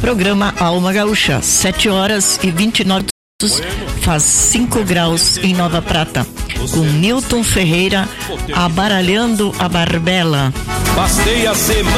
Programa Alma Gaúcha, 7h29, faz 5 graus em Nova Prata, com Newton Ferreira abaralhando a barbela. Passei a semana